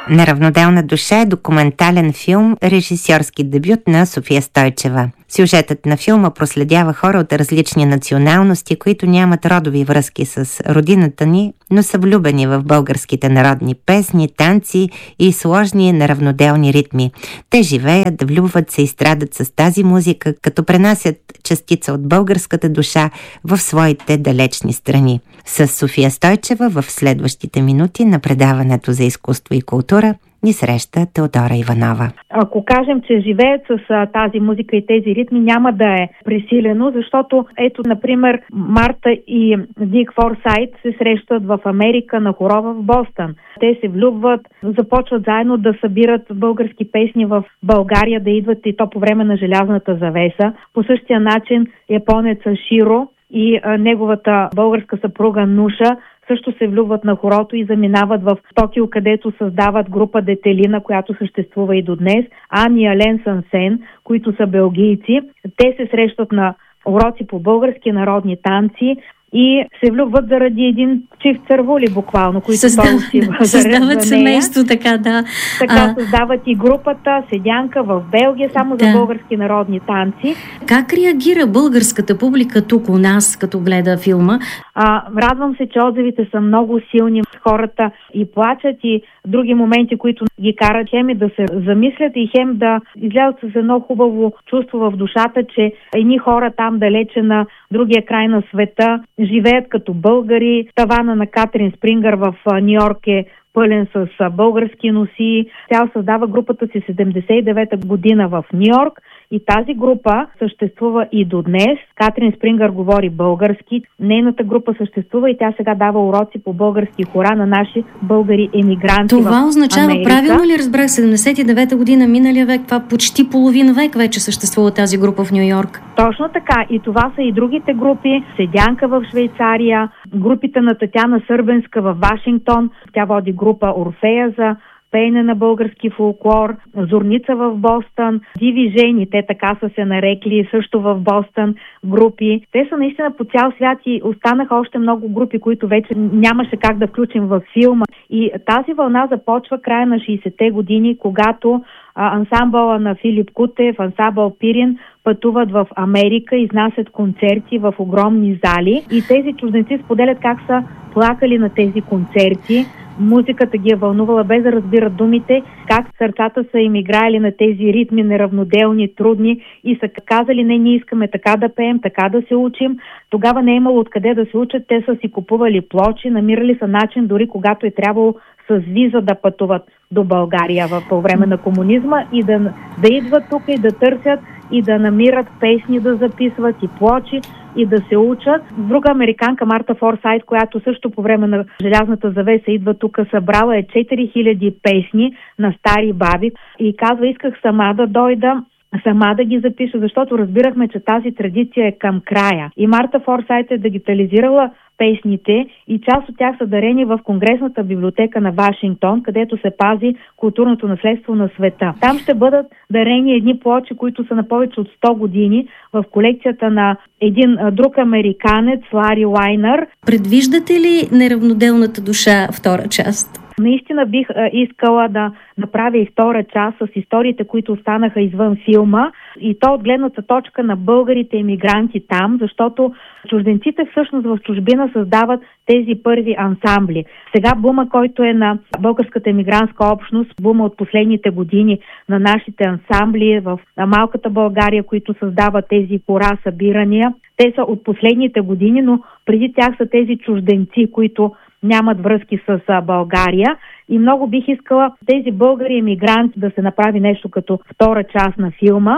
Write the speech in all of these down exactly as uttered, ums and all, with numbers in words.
Неравноделна душа е документален филм, режисьорски дебют на София Стойчева. Сюжетът на филма проследява хора от различни националности, които нямат родови връзки с родината ни, но са влюбени в българските народни песни, танци и сложни неравноделни ритми. Те живеят, влюбват се и страдат с тази музика, като пренасят частица от българската душа в своите далечни страни. С София Стойчева в следващите минути на предаването за изкуство и култура ни среща Теодора Иванова. Ако кажем, че живеят с а, тази музика и тези ритми, няма да е пресилено, защото ето, например, Марта и Дик Форсайт се срещат в Америка на хорова в Бостън. Те се влюбват, започват заедно да събират български песни в България, да идват и то по време на желязната завеса. По същия начин японеца Широ и а, неговата българска съпруга Нуша също се влюбват на хорото и заминават в Токио, където създават група Детелина, която съществува и до днес. Ани и Ален Сансен, които са белгийци. Те се срещат на уроци по български народни танци и се влюбват заради един чифт цървули, буквално, които Създав... той усива. Създават семейство, така да. Така а... създават и групата Седянка в Белгия, само да. за български народни танци. Как реагира българската публика тук у нас, като гледа филма? А, радвам се, че отзивите са много силни. Хората и плачат, и други моменти, които ги карат хем и да се замислят и хем да излязат с едно хубаво чувство в душата, че едни хора там далече на другия край на света живеят като българи. Тавана на Катрин Спрингър в Ню-Йорк е пълен с български носи. Тя създава групата си седемдесет и девета година в Ню-Йорк и тази група съществува и до днес. Катрин Спрингър говори български. Нейната група съществува и тя сега дава уроци по български хора на наши българи емигранти. Това означава, правилно ли разбрах, седемдесет и девета година миналия век, това почти половин век вече съществува тази група в Ню-Йорк. Точно така. И това са и другите групи. Седянка в Швейцария, групите на Татяна Сърбенска в Вашингтон. Тя води група Орфея за пеене на български фолклор, Зорница в Бостън, Диви жени, те така са се нарекли, също в Бостън групи. Те са наистина по цял свят и останаха още много групи, които вече нямаше как да включим във филма. И тази вълна започва края на шейсетте години, когато а, ансамбъла на Филип Кутев, ансамбъл Пирин пътуват в Америка, изнасят концерти в огромни зали и тези чужденци споделят как са плакали на тези концерти. Музиката ги е вълнувала без да разбират думите, как сърцата са им играели на тези ритми неравноделни, трудни и са казали: не, ние искаме така да пеем, така да се учим. Тогава не е имало откъде да се учат, те са си купували плочи, намирали са начин, дори когато е трябвало с виза да пътуват до България по време на комунизма и да, да идват тук и да търсят и да намират песни да записват и плочи и да се учат. Друга американка, Марта Форсайт, която също по време на желязната завеса идва тук, събрала е четири хиляди песни на стари баби и казва: исках сама да дойда, сама да ги запиша, защото разбирахме, че тази традиция е към края. И Марта Форсайт е дигитализирала песните и част от тях са дарени в Конгресната библиотека на Вашингтон, където се пази културното наследство на света. Там ще бъдат дарени едни плочи, които са на повече от сто години в колекцията на един друг американец, Лари Лайнър. Предвиждате ли Неравноделната душа втора част? Наистина бих а, искала да направя и втора част с историите, които останаха извън филма, и то от гледната точка на българите емигранти там, защото чужденците всъщност в чужбина създават тези първи ансамбли. Сега бума, който е на българската емигрантска общност, бума от последните години на нашите ансамбли в малката България, които създават тези хора, събирания, те са от последните години, но преди тях са тези чужденци, които нямат връзки с България. И много бих искала тези българи емигранти да се направи нещо като втора част на филма.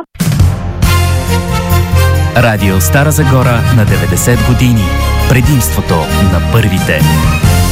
Радио Стара Загора на деветдесет години. Предимството на първите.